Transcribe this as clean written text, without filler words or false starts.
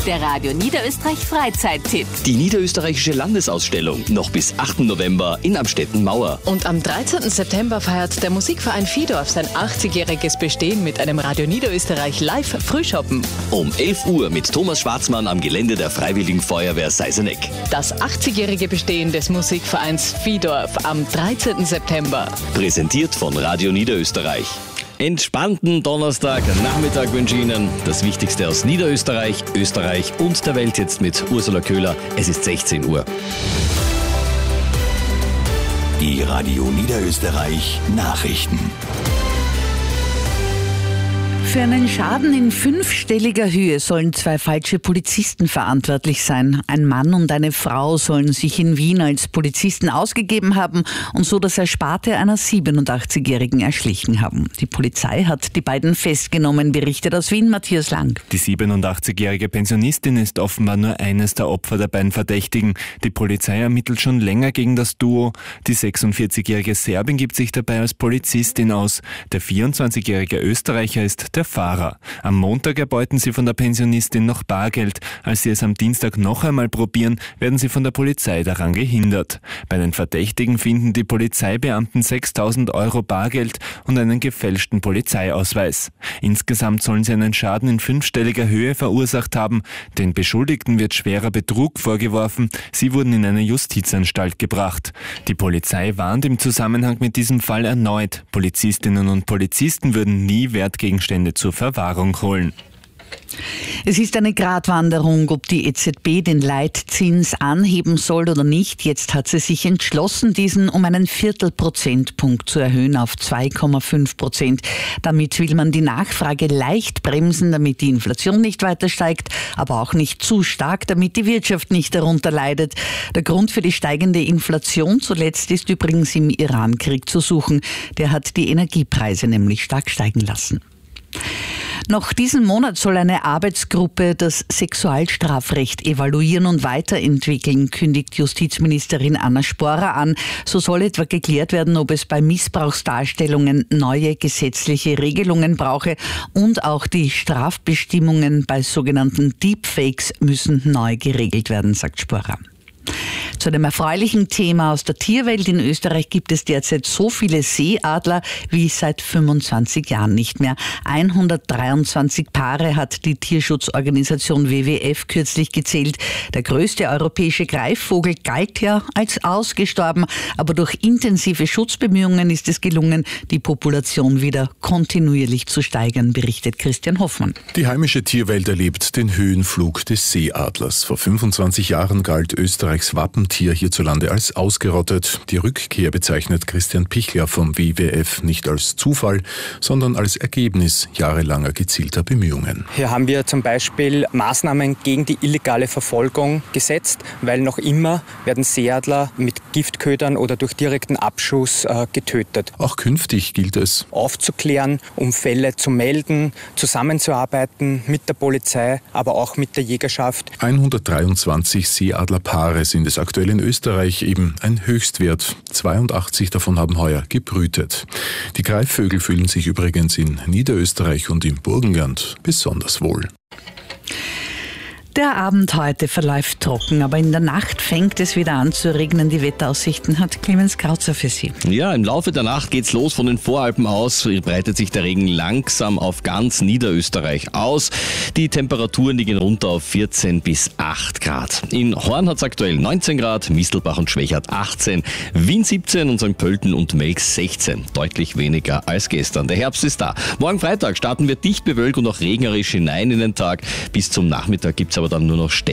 Der Radio Niederösterreich Freizeittipp. Die niederösterreichische Landesausstellung noch bis 8. November in Amstetten-Mauer. Und am 13. September feiert der Musikverein Viehdorf sein 80-jähriges Bestehen mit einem Radio Niederösterreich Live-Frühschoppen. Um 11 Uhr mit Thomas Schwarzmann am Gelände der Freiwilligen Feuerwehr Seiseneck. Das 80-jährige Bestehen des Musikvereins Viehdorf am 13. September. Präsentiert von Radio Niederösterreich. Entspannten Donnerstag-Nachmittag wünsche ich Ihnen. Das Wichtigste aus Niederösterreich, Österreich und der Welt jetzt mit Ursula Köhler. Es ist 16 Uhr. Die Radio Niederösterreich Nachrichten. Für einen Schaden in 5-stelliger Höhe sollen 2 falsche Polizisten verantwortlich sein. Ein Mann und eine Frau sollen sich in Wien als Polizisten ausgegeben haben und so das Ersparte einer 87-Jährigen erschlichen haben. Die Polizei hat die beiden festgenommen, berichtet aus Wien Matthias Lang. Die 87-jährige Pensionistin ist offenbar nur eines der Opfer der beiden Verdächtigen. Die Polizei ermittelt schon länger gegen das Duo. Die 46-jährige Serbin gibt sich dabei als Polizistin aus. Der 24-jährige Österreicher ist der Fahrer. Am Montag erbeuten sie von der Pensionistin noch Bargeld. Als sie es am Dienstag noch einmal probieren, werden sie von der Polizei daran gehindert. Bei den Verdächtigen finden die Polizeibeamten 6.000 Euro Bargeld und einen gefälschten Polizeiausweis. Insgesamt sollen sie einen Schaden in 5-stelliger Höhe verursacht haben. Den Beschuldigten wird schwerer Betrug vorgeworfen. Sie wurden in eine Justizanstalt gebracht. Die Polizei warnt im Zusammenhang mit diesem Fall erneut. Polizistinnen und Polizisten würden nie Wertgegenstände zur Verwahrung holen. Es ist eine Gratwanderung, ob die EZB den Leitzins anheben soll oder nicht. Jetzt hat sie sich entschlossen, diesen um einen Viertelprozentpunkt zu erhöhen auf 2,5%. Damit will man die Nachfrage leicht bremsen, damit die Inflation nicht weiter steigt, aber auch nicht zu stark, damit die Wirtschaft nicht darunter leidet. Der Grund für die steigende Inflation zuletzt ist übrigens im Iran-Krieg zu suchen. Der hat die Energiepreise nämlich stark steigen lassen. Noch diesen Monat soll eine Arbeitsgruppe das Sexualstrafrecht evaluieren und weiterentwickeln, kündigt Justizministerin Anna Sporer an. So soll etwa geklärt werden, ob es bei Missbrauchsdarstellungen neue gesetzliche Regelungen brauche und auch die Strafbestimmungen bei sogenannten Deepfakes müssen neu geregelt werden, sagt Sporer. Zu einem erfreulichen Thema aus der Tierwelt. In Österreich gibt es derzeit so viele Seeadler wie seit 25 Jahren nicht mehr. 123 Paare hat die Tierschutzorganisation WWF kürzlich gezählt. Der größte europäische Greifvogel galt ja als ausgestorben, aber durch intensive Schutzbemühungen ist es gelungen, die Population wieder kontinuierlich zu steigern, berichtet Christian Hoffmann. Die heimische Tierwelt erlebt den Höhenflug des Seeadlers. Vor 25 Jahren galt Österreichs Wappentier hierzulande als ausgerottet. Die Rückkehr bezeichnet Christian Pichler vom WWF nicht als Zufall, sondern als Ergebnis jahrelanger gezielter Bemühungen. Hier haben wir zum Beispiel Maßnahmen gegen die illegale Verfolgung gesetzt, weil noch immer werden Seeadler mit Giftködern oder durch direkten Abschuss getötet. Auch künftig gilt es, aufzuklären, um Fälle zu melden, zusammenzuarbeiten mit der Polizei, aber auch mit der Jägerschaft. 123 Seeadlerpaare sind es aktuell in Österreich, eben ein Höchstwert. 82 davon haben heuer gebrütet. Die Greifvögel fühlen sich übrigens in Niederösterreich und im Burgenland besonders wohl. Der Abend heute verläuft trocken, aber in der Nacht fängt es wieder an zu regnen. Die Wetteraussichten hat Clemens Krauzer für Sie. Ja, im Laufe der Nacht geht's los von den Voralpen aus, breitet sich der Regen langsam auf ganz Niederösterreich aus. Die Temperaturen liegen runter auf 14 bis 8 Grad. In Horn hat's aktuell 19 Grad, Mistelbach und Schwächert 18, Wien 17 und St. Pölten und Melks 16. Deutlich weniger als gestern. Der Herbst ist da. Morgen Freitag starten wir dicht bewölkt und auch regnerisch hinein in den Tag. Bis zum Nachmittag gibt's aber dann nur noch